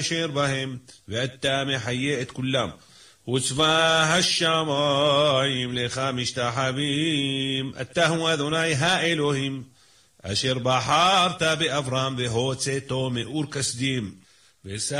אשר בהם, ואתה מחיה את כולם. וצבא השמיים לך משתחווים, אתה הוא אדוני האלוהים, אשר בחרת באברהם והוצאתו מאור כשדים.